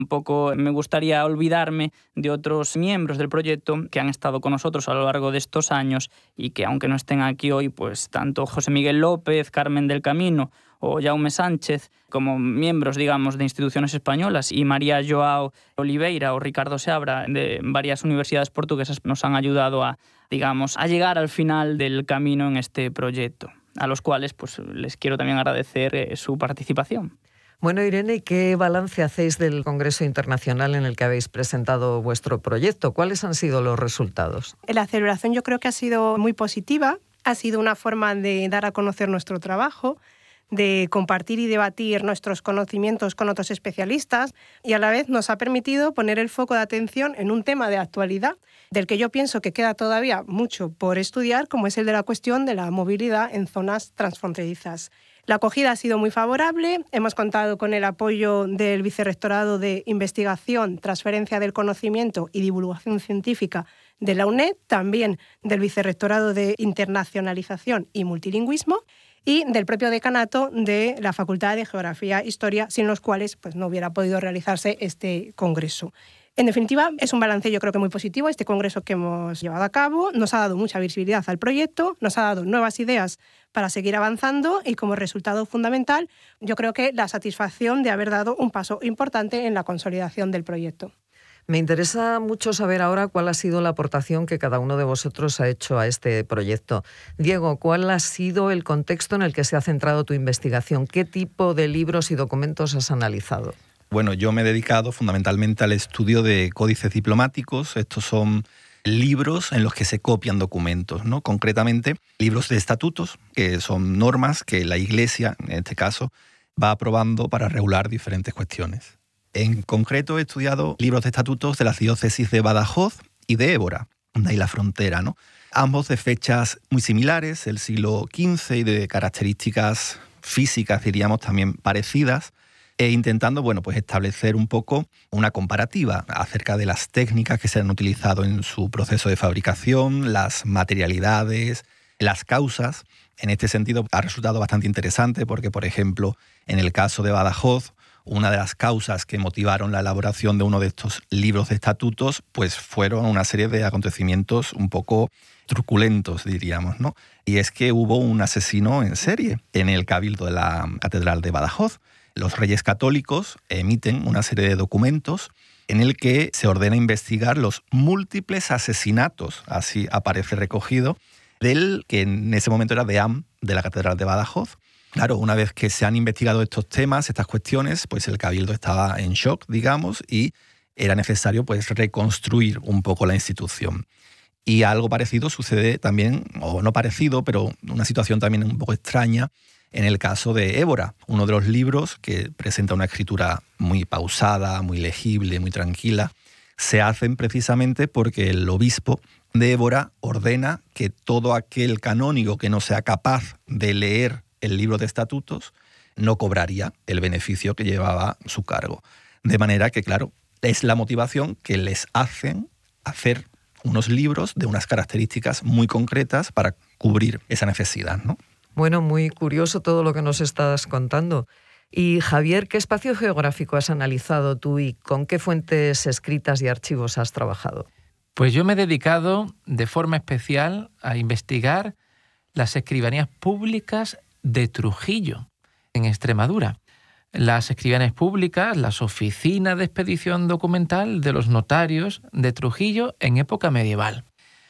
Un poco me gustaría olvidarme de otros miembros del proyecto que han estado con nosotros a lo largo de estos años y que, aunque no estén aquí hoy, pues tanto José Miguel López, Carmen del Camino o Jaume Sánchez, como miembros, digamos, de instituciones españolas, y María Joao Oliveira o Ricardo Seabra de varias universidades portuguesas nos han ayudado a, digamos, a llegar al final del camino en este proyecto, a los cuales pues les quiero también agradecer su participación. Bueno, Irene, ¿y qué balance hacéis del Congreso Internacional en el que habéis presentado vuestro proyecto? ¿Cuáles han sido los resultados? La celebración yo creo que ha sido muy positiva, ha sido una forma de dar a conocer nuestro trabajo, de compartir y debatir nuestros conocimientos con otros especialistas, y a la vez nos ha permitido poner el foco de atención en un tema de actualidad del que yo pienso que queda todavía mucho por estudiar, como es el de la cuestión de la movilidad en zonas transfronterizas. La acogida ha sido muy favorable, hemos contado con el apoyo del Vicerrectorado de Investigación, Transferencia del Conocimiento y Divulgación Científica de la UNED, también del Vicerrectorado de Internacionalización y Multilingüismo y del propio decanato de la Facultad de Geografía e Historia, sin los cuales pues, no hubiera podido realizarse este congreso. En definitiva, es un balance yo creo que muy positivo este congreso que hemos llevado a cabo, nos ha dado mucha visibilidad al proyecto, nos ha dado nuevas ideas para seguir avanzando y como resultado fundamental yo creo que la satisfacción de haber dado un paso importante en la consolidación del proyecto. Me interesa mucho saber ahora cuál ha sido la aportación que cada uno de vosotros ha hecho a este proyecto. Diego, ¿cuál ha sido el contexto en el que se ha centrado tu investigación? ¿Qué tipo de libros y documentos has analizado? Bueno, yo me he dedicado fundamentalmente al estudio de códices diplomáticos. Estos son libros en los que se copian documentos, ¿no? Concretamente, libros de estatutos, que son normas que la Iglesia, en este caso, va aprobando para regular diferentes cuestiones. En concreto, he estudiado libros de estatutos de las diócesis de Badajoz y de Évora, donde hay la frontera, ¿no? Ambos de fechas muy similares, el siglo XV, y de características físicas, diríamos, también parecidas, e intentando, bueno, pues establecer un poco una comparativa acerca de las técnicas que se han utilizado en su proceso de fabricación, las materialidades, las causas. En este sentido ha resultado bastante interesante porque, por ejemplo, en el caso de Badajoz, una de las causas que motivaron la elaboración de uno de estos libros de estatutos pues fueron una serie de acontecimientos un poco truculentos, diríamos, ¿no? Y es que hubo un asesino en serie en el cabildo de la Catedral de Badajoz. Los Reyes Católicos emiten una serie de documentos en el que se ordena investigar los múltiples asesinatos, así aparece recogido, del que en ese momento era deán de la Catedral de Badajoz. Claro, una vez que se han investigado estos temas, estas cuestiones, pues el cabildo estaba en shock, digamos, y era necesario pues reconstruir un poco la institución. Y algo parecido sucede también, o no parecido, pero una situación también un poco extraña, en el caso de Évora, uno de los libros que presenta una escritura muy pausada, muy legible, muy tranquila, se hacen precisamente porque el obispo de Évora ordena que todo aquel canónigo que no sea capaz de leer el libro de estatutos no cobraría el beneficio que llevaba su cargo. De manera que, claro, es la motivación que les hacen hacer unos libros de unas características muy concretas para cubrir esa necesidad, ¿no? Bueno, muy curioso todo lo que nos estás contando. Y Javier, ¿qué espacio geográfico has analizado tú y con qué fuentes escritas y archivos has trabajado? Pues yo me he dedicado de forma especial a investigar las escribanías públicas de Trujillo, en Extremadura. Las escribanías públicas, las oficinas de expedición documental de los notarios de Trujillo en época medieval.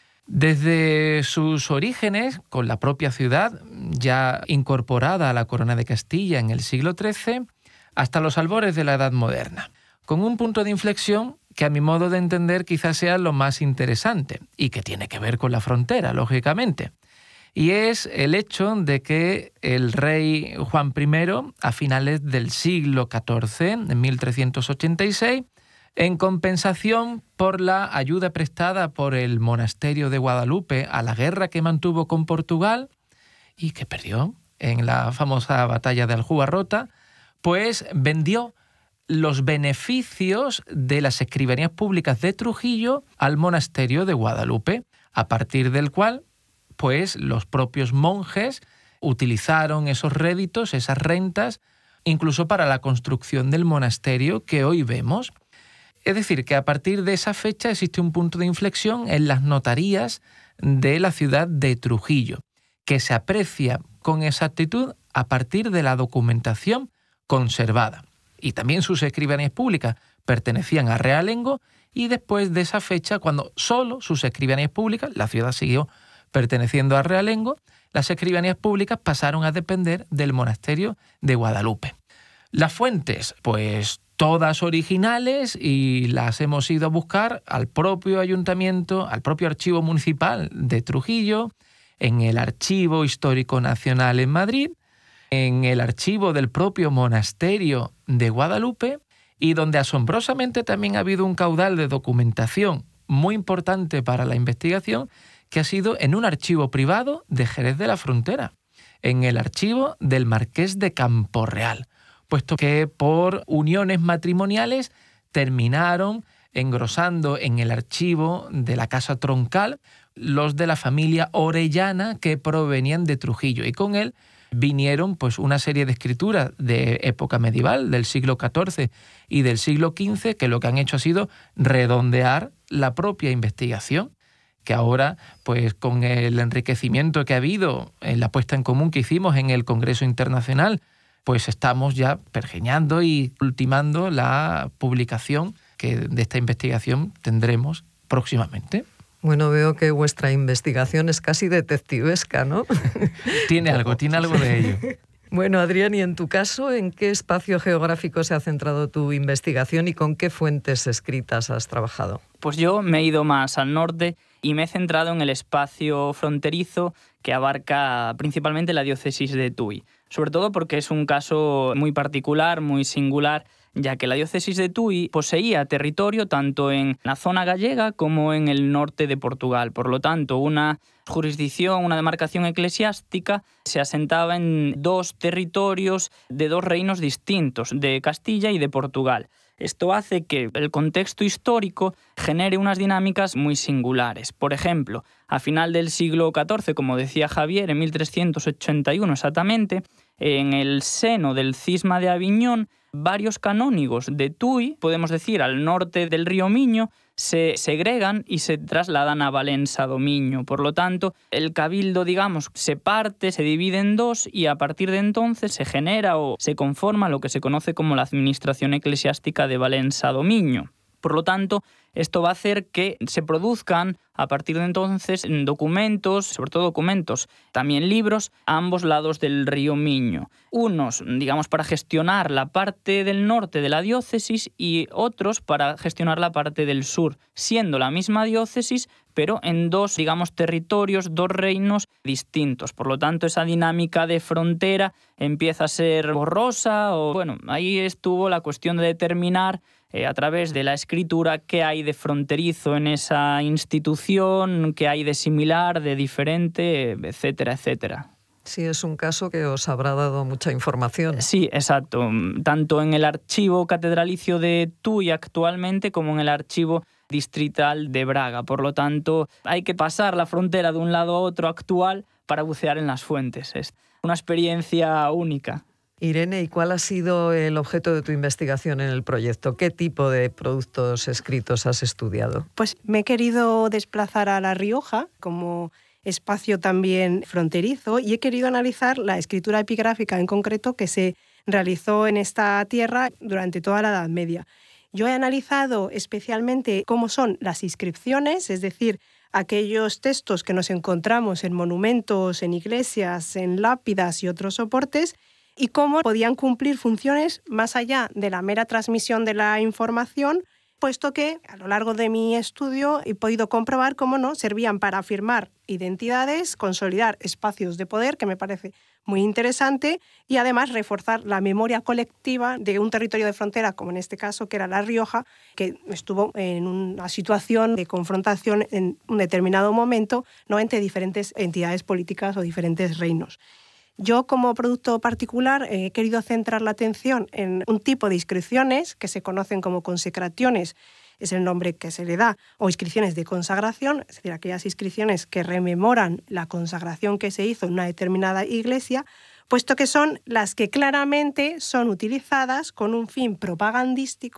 Desde sus orígenes, con la propia ciudad ya incorporada a la corona de Castilla en el siglo XIII, hasta los albores de la Edad Moderna, con un punto de inflexión que a mi modo de entender quizás sea lo más interesante y que tiene que ver con la frontera, lógicamente. Y es el hecho de que el rey Juan I, a finales del siglo XIV, en 1386, en compensación por la ayuda prestada por el monasterio de Guadalupe a la guerra que mantuvo con Portugal y que perdió en la famosa batalla de Aljubarrota, pues vendió los beneficios de las escribanías públicas de Trujillo al monasterio de Guadalupe, a partir del cual pues los propios monjes utilizaron esos réditos, esas rentas, incluso para la construcción del monasterio que hoy vemos. Es decir, que a partir de esa fecha existe un punto de inflexión en las notarías de la ciudad de Trujillo, que se aprecia con exactitud a partir de la documentación conservada. Y también sus escribanías públicas pertenecían a realengo, y después de esa fecha, cuando solo sus escribanías públicas, la ciudad siguió perteneciendo a realengo, las escribanías públicas pasaron a depender del monasterio de Guadalupe. Las fuentes, pues todas originales, y las hemos ido a buscar al propio ayuntamiento, al propio archivo municipal de Trujillo, en el Archivo Histórico Nacional en Madrid, en el archivo del propio monasterio de Guadalupe, y donde asombrosamente también ha habido un caudal de documentación muy importante para la investigación, que ha sido en un archivo privado de Jerez de la Frontera, en el archivo del Marqués de Camporreal, puesto que por uniones matrimoniales terminaron engrosando en el archivo de la Casa Troncal los de la familia Orellana que provenían de Trujillo, y con él vinieron pues una serie de escrituras de época medieval, del siglo XIV y del siglo XV, que lo que han hecho ha sido redondear la propia investigación, que ahora, pues con el enriquecimiento que ha habido en la puesta en común que hicimos en el Congreso Internacional, pues estamos ya pergeñando y ultimando la publicación que de esta investigación tendremos próximamente. Bueno, veo que vuestra investigación es casi detectivesca, ¿no? Tiene algo de ello. Bueno, Adrián, y en tu caso, ¿en qué espacio geográfico se ha centrado tu investigación y con qué fuentes escritas has trabajado? Pues yo me he ido más al norte y me he centrado en el espacio fronterizo que abarca principalmente la diócesis de Tui. Sobre todo porque es un caso muy particular, muy singular, ya que la diócesis de Tui poseía territorio tanto en la zona gallega como en el norte de Portugal. Por lo tanto, una jurisdicción, una demarcación eclesiástica se asentaba en dos territorios de dos reinos distintos, de Castilla y de Portugal. Esto hace que el contexto histórico genere unas dinámicas muy singulares. Por ejemplo, a final del siglo XIV, como decía Javier, en 1381 exactamente, en el seno del cisma de Aviñón, varios canónigos de Tui, podemos decir al norte del río Miño, se segregan y se trasladan a Valença do Miño. Por lo tanto, el cabildo, digamos, se parte, se divide en dos, y a partir de entonces se genera o se conforma lo que se conoce como la administración eclesiástica de Valença do Miño. Por lo tanto, esto va a hacer que se produzcan a partir de entonces documentos, sobre todo documentos, también libros, a ambos lados del río Miño. Unos, digamos, para gestionar la parte del norte de la diócesis y otros para gestionar la parte del sur, siendo la misma diócesis, pero en dos, digamos, territorios, dos reinos distintos. Por lo tanto, esa dinámica de frontera empieza a ser borrosa, o bueno, ahí estuvo la cuestión de determinar a través de la escritura qué hay de fronterizo en esa institución, qué hay de similar, de diferente, etcétera, etcétera. Sí, es un caso que os habrá dado mucha información. Sí, exacto. Tanto en el archivo catedralicio de Tui actualmente como en el archivo distrital de Braga. Por lo tanto, hay que pasar la frontera de un lado a otro actual para bucear en las fuentes. Es una experiencia única. Irene, ¿y cuál ha sido el objeto de tu investigación en el proyecto? ¿Qué tipo de productos escritos has estudiado? Pues me he querido desplazar a La Rioja como espacio también fronterizo y he querido analizar la escritura epigráfica en concreto que se realizó en esta tierra durante toda la Edad Media. Yo he analizado especialmente cómo son las inscripciones, es decir, aquellos textos que nos encontramos en monumentos, en iglesias, en lápidas y otros soportes, y cómo podían cumplir funciones más allá de la mera transmisión de la información, puesto que a lo largo de mi estudio he podido comprobar cómo no servían para afirmar identidades, consolidar espacios de poder, que me parece muy interesante, y además reforzar la memoria colectiva de un territorio de frontera, como en este caso, que era La Rioja, que estuvo en una situación de confrontación en un determinado momento, ¿no?, entre diferentes entidades políticas o diferentes reinos. Yo, como producto particular, he querido centrar la atención en un tipo de inscripciones que se conocen como consecraciones, es el nombre que se le da, o inscripciones de consagración, es decir, aquellas inscripciones que rememoran la consagración que se hizo en una determinada iglesia, puesto que son las que claramente son utilizadas con un fin propagandístico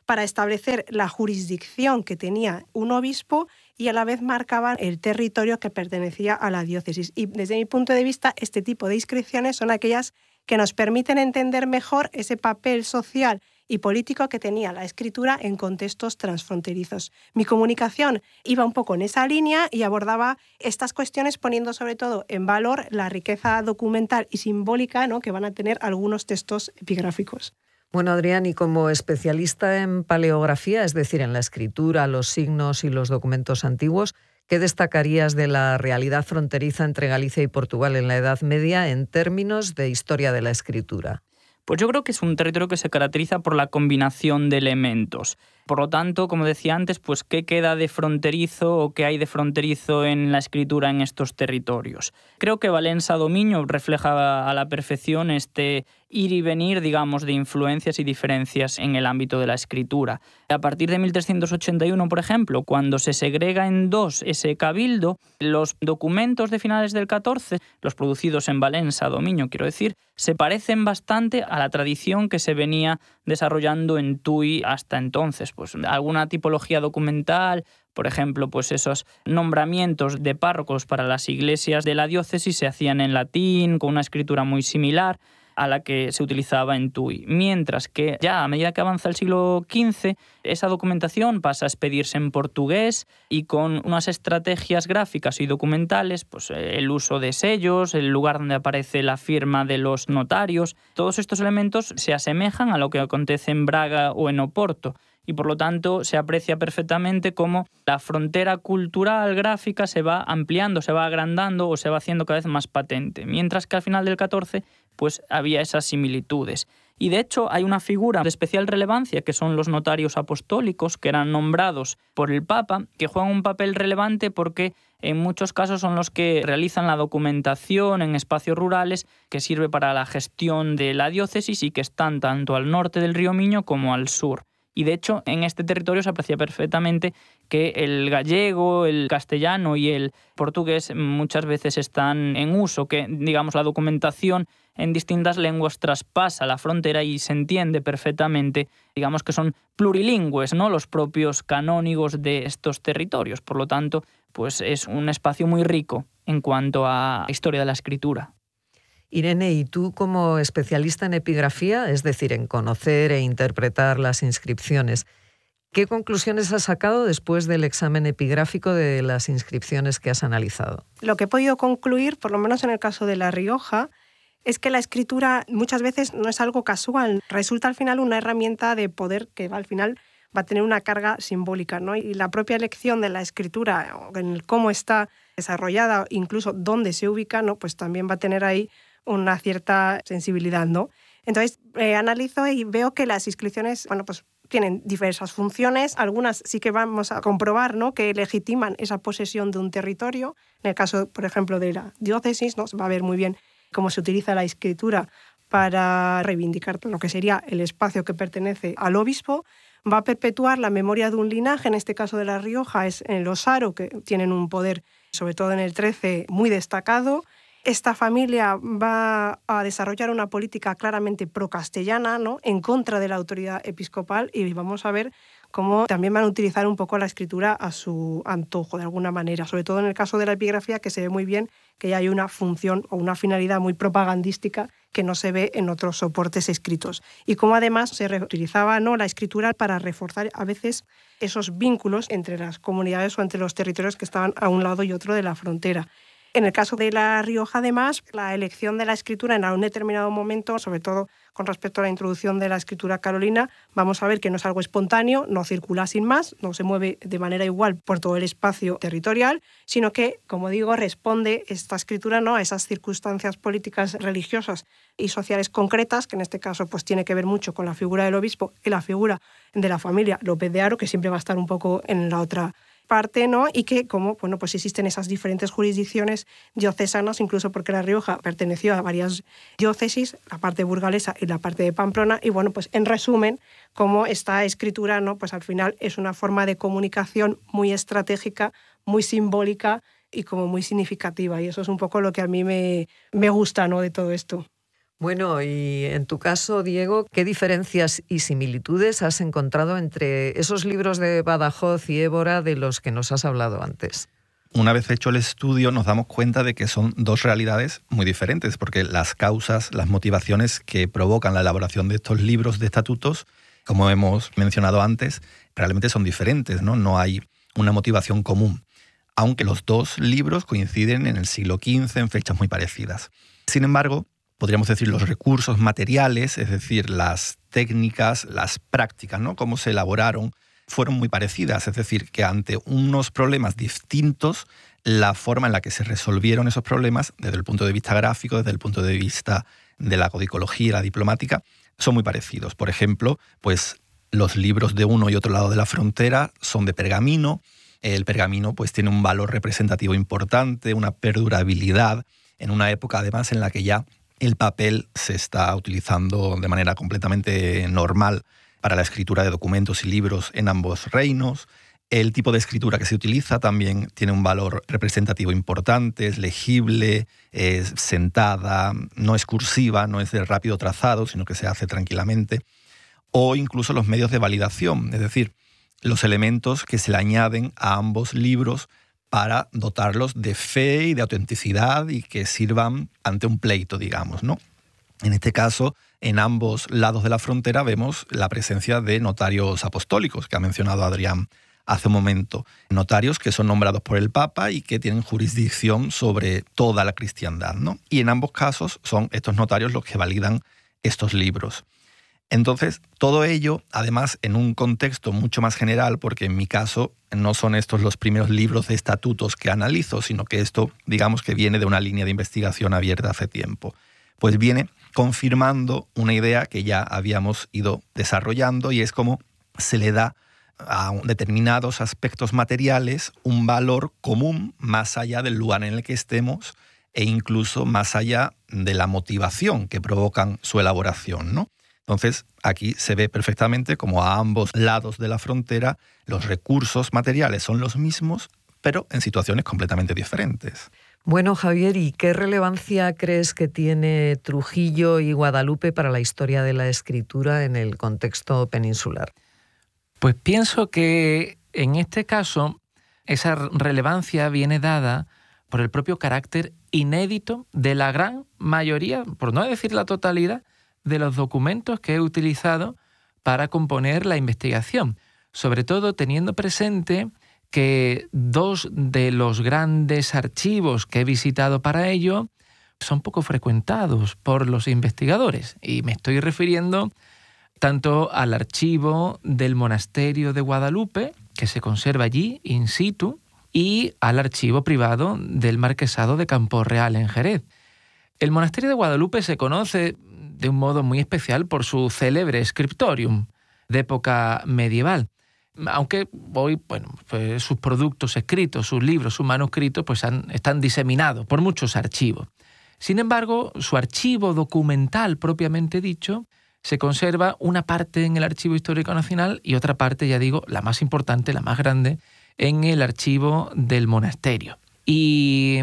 para establecer la jurisdicción que tenía un obispo y a la vez marcaban el territorio que pertenecía a la diócesis. Y desde mi punto de vista, este tipo de inscripciones son aquellas que nos permiten entender mejor ese papel social y político que tenía la escritura en contextos transfronterizos. Mi comunicación iba un poco en esa línea y abordaba estas cuestiones poniendo sobre todo en valor la riqueza documental y simbólica, ¿no?, que van a tener algunos textos epigráficos. Bueno, Adrián, y como especialista en paleografía, es decir, en la escritura, los signos y los documentos antiguos, ¿qué destacarías de la realidad fronteriza entre Galicia y Portugal en la Edad Media en términos de historia de la escritura? Pues yo creo que es un territorio que se caracteriza por la combinación de elementos. Por lo tanto, como decía antes, pues ¿qué queda de fronterizo o qué hay de fronterizo en la escritura en estos territorios? Creo que Valença do Miño refleja a la perfección este ir y venir, digamos, de influencias y diferencias en el ámbito de la escritura. A partir de 1381, por ejemplo, cuando se segrega en dos ese cabildo, los documentos de finales del XIV, los producidos en Valença do Miño, quiero decir, se parecen bastante a la tradición que se venía desarrollando en Tui hasta entonces. Pues alguna tipología documental, por ejemplo, pues esos nombramientos de párrocos para las iglesias de la diócesis se hacían en latín, con una escritura muy similar a la que se utilizaba en Tui. Mientras que ya a medida que avanza el siglo XV, esa documentación pasa a expedirse en portugués y con unas estrategias gráficas y documentales, pues el uso de sellos, el lugar donde aparece la firma de los notarios, todos estos elementos se asemejan a lo que acontece en Braga o en Oporto. Y por lo tanto se aprecia perfectamente cómo la frontera cultural gráfica se va ampliando, se va agrandando o se va haciendo cada vez más patente, mientras que al final del XIV pues había esas similitudes. Y de hecho hay una figura de especial relevancia que son los notarios apostólicos, que eran nombrados por el Papa, que juegan un papel relevante porque en muchos casos son los que realizan la documentación en espacios rurales que sirve para la gestión de la diócesis y que están tanto al norte del río Miño como al sur. Y de hecho, en este territorio se aprecia perfectamente que el gallego, el castellano y el portugués muchas veces están en uso, que digamos la documentación en distintas lenguas traspasa la frontera y se entiende perfectamente, digamos que son plurilingües, ¿no?, los propios canónigos de estos territorios. Por lo tanto, pues es un espacio muy rico en cuanto a historia de la escritura. Irene, y tú como especialista en epigrafía, es decir, en conocer e interpretar las inscripciones, ¿qué conclusiones has sacado después del examen epigráfico de las inscripciones que has analizado? Lo que he podido concluir, por lo menos en el caso de La Rioja, es que la escritura muchas veces no es algo casual, resulta al final una herramienta de poder que al final va a tener una carga simbólica, ¿no? Y la propia elección de la escritura, en el cómo está desarrollada, incluso dónde se ubica, ¿no?, pues también va a tener ahí una cierta sensibilidad, ¿no? Entonces, analizo y veo que las inscripciones, bueno, pues tienen diversas funciones. Algunas sí que vamos a comprobar, ¿no?, que legitiman esa posesión de un territorio. En el caso, por ejemplo, de la diócesis, ¿no?, se va a ver muy bien cómo se utiliza la escritura para reivindicar lo que sería el espacio que pertenece al obispo. Va a perpetuar la memoria de un linaje, en este caso de La Rioja, es en los Haro, que tienen un poder, sobre todo en el XIII, muy destacado. Esta familia va a desarrollar una política claramente pro-castellana, ¿no?, en contra de la autoridad episcopal, y vamos a ver cómo también van a utilizar un poco la escritura a su antojo, de alguna manera, sobre todo en el caso de la epigrafía, que se ve muy bien que ya hay una función o una finalidad muy propagandística que no se ve en otros soportes escritos. Y cómo además se reutilizaba, ¿no?, la escritura para reforzar a veces esos vínculos entre las comunidades o entre los territorios que estaban a un lado y otro de la frontera. En el caso de La Rioja, además, la elección de la escritura en un determinado momento, sobre todo con respecto a la introducción de la escritura carolina, vamos a ver que no es algo espontáneo, no circula sin más, no se mueve de manera igual por todo el espacio territorial, sino que, como digo, responde esta escritura, ¿no?, a esas circunstancias políticas, religiosas y sociales concretas, que en este caso pues tiene que ver mucho con la figura del obispo y la figura de la familia López de Haro, que siempre va a estar un poco en la otra parte, ¿no?, y que como, bueno, pues existen esas diferentes jurisdicciones diocesanas, incluso porque La Rioja perteneció a varias diócesis, la parte burgalesa y la parte de Pamplona, y bueno, pues en resumen, como esta escritura, ¿no?, pues al final es una forma de comunicación muy estratégica, muy simbólica y como muy significativa, y eso es un poco lo que a mí me gusta, ¿no?, de todo esto. Bueno, y en tu caso, Diego, ¿qué diferencias y similitudes has encontrado entre esos libros de Badajoz y Évora de los que nos has hablado antes? Una vez hecho el estudio nos damos cuenta de que son dos realidades muy diferentes, porque las causas, las motivaciones que provocan la elaboración de estos libros de estatutos, como hemos mencionado antes, realmente son diferentes, ¿no? No hay una motivación común, aunque los dos libros coinciden en el siglo XV en fechas muy parecidas. Sin embargo, podríamos decir los recursos materiales, es decir, las técnicas, las prácticas, ¿no? Cómo se elaboraron, fueron muy parecidas, es decir, que ante unos problemas distintos, la forma en la que se resolvieron esos problemas, desde el punto de vista gráfico, desde el punto de vista de la codicología y la diplomática, son muy parecidos. Por ejemplo, pues los libros de uno y otro lado de la frontera son de pergamino. El pergamino pues tiene un valor representativo importante, una perdurabilidad, en una época además en la que ya el papel se está utilizando de manera completamente normal para la escritura de documentos y libros en ambos reinos. El tipo de escritura que se utiliza también tiene un valor representativo importante, es legible, es sentada, no es cursiva, no es de rápido trazado, sino que se hace tranquilamente. O incluso los medios de validación, es decir, los elementos que se le añaden a ambos libros para dotarlos de fe y de autenticidad y que sirvan ante un pleito, digamos, ¿no? En este caso, en ambos lados de la frontera vemos la presencia de notarios apostólicos, que ha mencionado Adrián hace un momento. Notarios que son nombrados por el Papa y que tienen jurisdicción sobre toda la cristiandad, ¿no? Y en ambos casos son estos notarios los que validan estos libros. Entonces, todo ello, además, en un contexto mucho más general, porque en mi caso no son estos los primeros libros de estatutos que analizo, sino que esto, digamos que viene de una línea de investigación abierta hace tiempo. Pues viene confirmando una idea que ya habíamos ido desarrollando y es cómo se le da a determinados aspectos materiales un valor común más allá del lugar en el que estemos e incluso más allá de la motivación que provocan su elaboración, ¿no? Entonces, aquí se ve perfectamente cómo a ambos lados de la frontera los recursos materiales son los mismos, pero en situaciones completamente diferentes. Bueno, Javier, ¿y qué relevancia crees que tiene Trujillo y Guadalupe para la historia de la escritura en el contexto peninsular? Pues pienso que en este caso esa relevancia viene dada por el propio carácter inédito de la gran mayoría, por no decir la totalidad, de los documentos que he utilizado para componer la investigación, sobre todo teniendo presente que dos de los grandes archivos que he visitado para ello son poco frecuentados por los investigadores, y me estoy refiriendo tanto al archivo del monasterio de Guadalupe, que se conserva allí in situ, y al archivo privado del marquesado de Campo Real en Jerez. El monasterio de Guadalupe se conoce de un modo muy especial por su célebre scriptorium de época medieval. Aunque hoy, bueno, pues sus productos escritos, sus libros, sus manuscritos, pues están diseminados por muchos archivos. Sin embargo, su archivo documental propiamente dicho se conserva una parte en el Archivo Histórico Nacional y otra parte, ya digo, la más importante, la más grande, en el archivo del monasterio. Y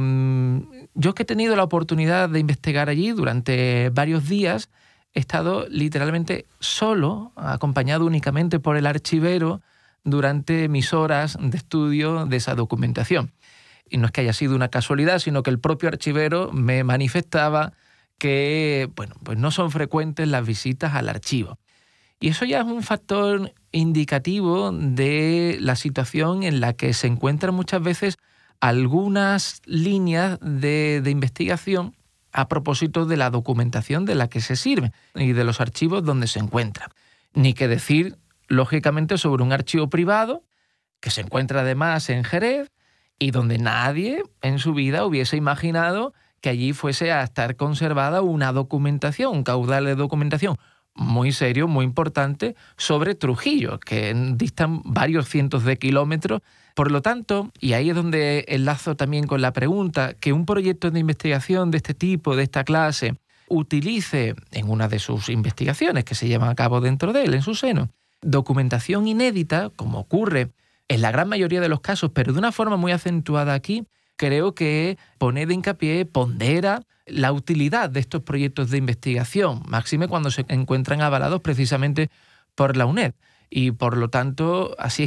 yo que he tenido la oportunidad de investigar allí durante varios días, he estado literalmente solo, acompañado únicamente por el archivero, durante mis horas de estudio de esa documentación. Y no es que haya sido una casualidad, sino que el propio archivero me manifestaba que, bueno, pues no son frecuentes las visitas al archivo. Y eso ya es un factor indicativo de la situación en la que se encuentran muchas veces algunas líneas de investigación a propósito de la documentación de la que se sirve y de los archivos donde se encuentra. Ni que decir, lógicamente, sobre un archivo privado que se encuentra además en Jerez y donde nadie en su vida hubiese imaginado que allí fuese a estar conservada una documentación, un caudal de documentación muy serio, muy importante, sobre Trujillo, que distan varios cientos de kilómetros. Por lo tanto, y ahí es donde enlazo también con la pregunta, que un proyecto de investigación de este tipo, de esta clase, utilice en una de sus investigaciones que se llevan a cabo dentro de él, en su seno, documentación inédita, como ocurre en la gran mayoría de los casos, pero de una forma muy acentuada aquí, creo que pone de hincapié, pondera la utilidad de estos proyectos de investigación, máxime cuando se encuentran avalados precisamente por la UNED. Y por lo tanto, así es